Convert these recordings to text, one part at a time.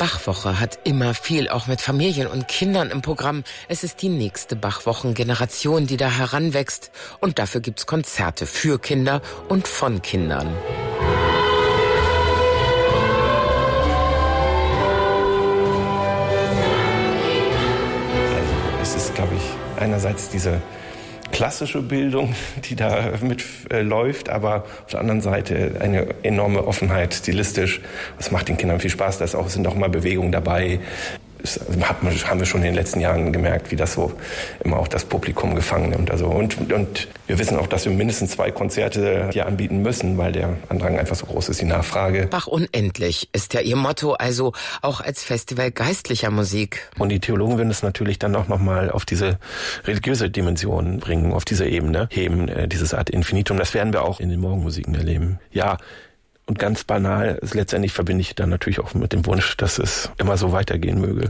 Bachwoche hat immer viel auch mit Familien und Kindern im Programm. Es ist die nächste Bachwochengeneration, die da heranwächst. Und dafür gibt's Konzerte für Kinder und von Kindern. Es ist, glaube ich, einerseits diese klassische Bildung, die da mitläuft, aber auf der anderen Seite eine enorme Offenheit stilistisch. Das macht den Kindern viel Spaß. Es sind auch immer Bewegungen dabei. Das haben wir schon in den letzten Jahren gemerkt, wie das so immer auch das Publikum gefangen nimmt. Und wir wissen auch, dass wir mindestens 2 Konzerte hier anbieten müssen, weil der Andrang einfach so groß ist, die Nachfrage. Bach unendlich ist ja ihr Motto, also auch als Festival geistlicher Musik. Und die Theologen würden es natürlich dann auch nochmal auf diese religiöse Dimension bringen, auf diese Ebene heben, dieses Ad Infinitum. Das werden wir auch in den Morgenmusiken erleben. Ja. Und ganz banal, letztendlich verbinde ich dann natürlich auch mit dem Wunsch, dass es immer so weitergehen möge.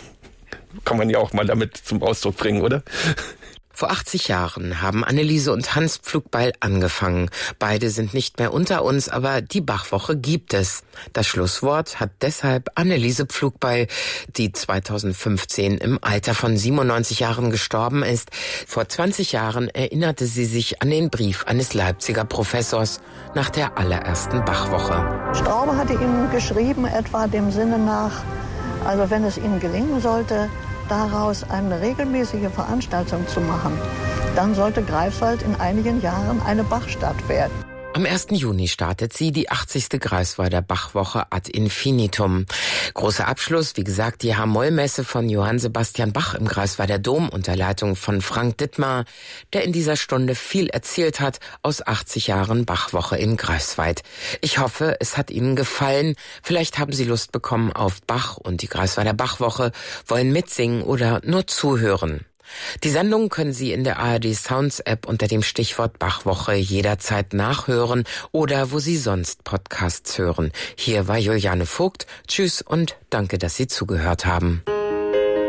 Kann man ja auch mal damit zum Ausdruck bringen, oder? Vor 80 Jahren haben Anneliese und Hans Pflugbeil angefangen. Beide sind nicht mehr unter uns, aber die Bachwoche gibt es. Das Schlusswort hat deshalb Anneliese Pflugbeil, die 2015 im Alter von 97 Jahren gestorben ist. Vor 20 Jahren erinnerte sie sich an den Brief eines Leipziger Professors nach der allerersten Bachwoche. Straube hatte ihm geschrieben, etwa dem Sinne nach, also wenn es Ihnen gelingen sollte, daraus eine regelmäßige Veranstaltung zu machen, dann sollte Greifswald in einigen Jahren eine Bachstadt werden. Am 1. Juni startet sie, die 80. Greifswalder Bachwoche Ad Infinitum. Großer Abschluss, wie gesagt, die H-Moll-Messe von Johann Sebastian Bach im Greifswalder Dom unter Leitung von Frank Dittmar, der in dieser Stunde viel erzählt hat aus 80 Jahren Bachwoche in Greifswald. Ich hoffe, es hat Ihnen gefallen. Vielleicht haben Sie Lust bekommen auf Bach und die Greifswalder Bachwoche, wollen mitsingen oder nur zuhören. Die Sendung können Sie in der ARD Sounds App unter dem Stichwort Bachwoche jederzeit nachhören oder wo Sie sonst Podcasts hören. Hier war Juliane Vogt. Tschüss und danke, dass Sie zugehört haben.